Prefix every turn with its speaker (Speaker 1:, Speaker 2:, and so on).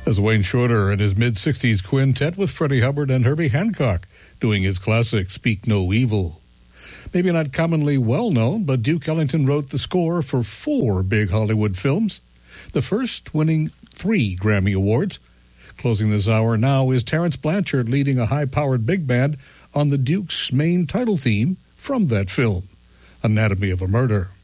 Speaker 1: As Wayne Shorter and his mid-60s quintet with Freddie Hubbard and Herbie Hancock doing his classic Speak No Evil. Maybe not commonly well-known, but Duke Ellington wrote the score for 4 big Hollywood films, the first winning 3 Grammy Awards. Closing this hour now is Terence Blanchard leading a high-powered big band on the Duke's main title theme from that film, Anatomy of a Murder.